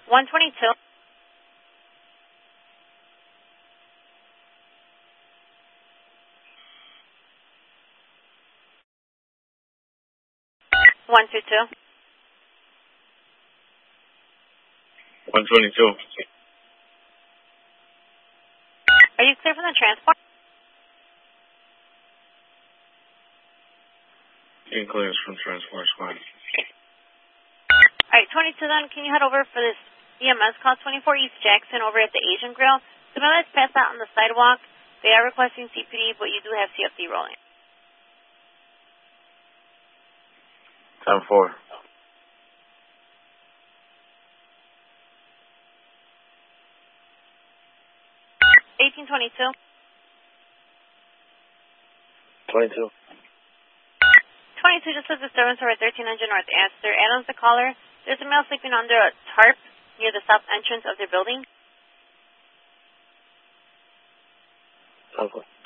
122. 122. 122. Are you clear from the transport? Clearance from Transport Squad. Alright, 22 then, can you head over for this EMS call 24 East Jackson over at the Asian Grill? The minutes passed out on the sidewalk. They are requesting CPD, but you do have CFD rolling. 10-4. 1822. 22. 22 just says disturbance over 1300 North Astor. Adams the caller. There's a male sleeping under a tarp near the south entrance of their building. 10-4.